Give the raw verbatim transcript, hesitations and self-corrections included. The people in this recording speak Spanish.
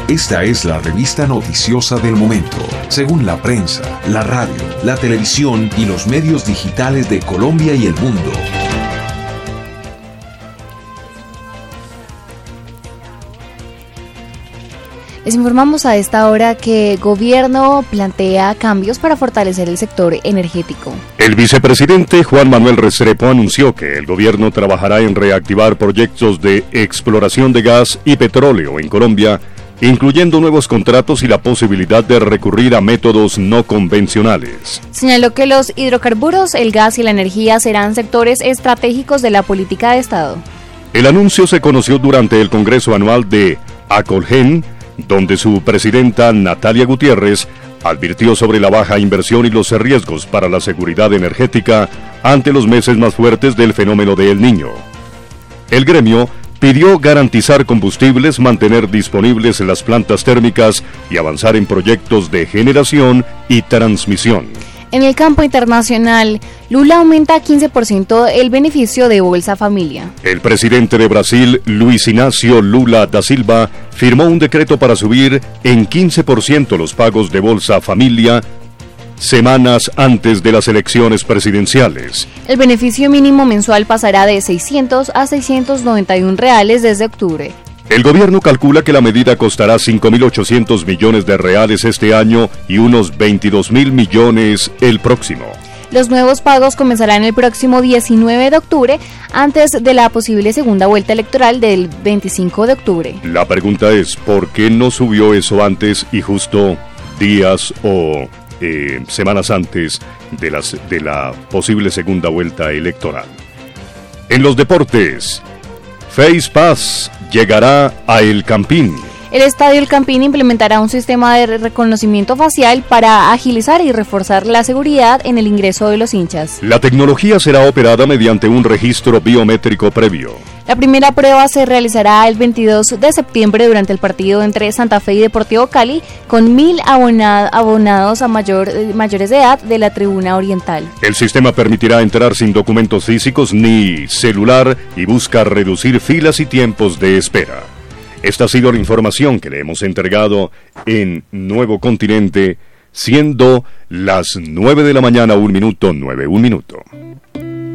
Esta es la revista noticiosa del momento, según la prensa, la radio, la televisión y los medios digitales de Colombia y el mundo. Les informamos a esta hora que el gobierno plantea cambios para fortalecer el sector energético. El vicepresidente Juan Manuel Restrepo anunció que el gobierno trabajará en reactivar proyectos de exploración de gas y petróleo en Colombia, incluyendo nuevos contratos y la posibilidad de recurrir a métodos no convencionales. Señaló que los hidrocarburos, el gas y la energía serán sectores estratégicos de la política de Estado. El anuncio se conoció durante el Congreso Anual de Acolgen, donde su presidenta Natalia Gutiérrez advirtió sobre la baja inversión y los riesgos para la seguridad energética ante los meses más fuertes del fenómeno de El Niño. El gremio pidió garantizar combustibles, mantener disponibles las plantas térmicas y avanzar en proyectos de generación y transmisión. En el campo internacional, Lula aumenta quince por ciento el beneficio de Bolsa Familia. El presidente de Brasil, Luis Inácio Lula da Silva, firmó un decreto para subir en quince por ciento los pagos de Bolsa Familia semanas antes de las elecciones presidenciales. El beneficio mínimo mensual pasará de seiscientos a seiscientos noventa y uno reales desde octubre. El gobierno calcula que la medida costará cinco mil ochocientos millones de reales este año y unos veintidós mil millones el próximo. Los nuevos pagos comenzarán el próximo diecinueve de octubre, antes de la posible segunda vuelta electoral del veinticinco de octubre. La pregunta es, ¿por qué no subió eso antes y justo días o eh, semanas antes de, las, de la posible segunda vuelta electoral? En los deportes, Face Pass llegará a El Campín. El Estadio El Campín implementará un sistema de reconocimiento facial para agilizar y reforzar la seguridad en el ingreso de los hinchas. La tecnología será operada mediante un registro biométrico previo. La primera prueba se realizará el veintidós de septiembre durante el partido entre Santa Fe y Deportivo Cali, con mil abonad- abonados a mayor, mayores de edad de la tribuna oriental. El sistema permitirá entrar sin documentos físicos ni celular y busca reducir filas y tiempos de espera. Esta ha sido la información que le hemos entregado en Nuevo Continente, siendo las nueve de la mañana, un minuto, nueve, un minuto.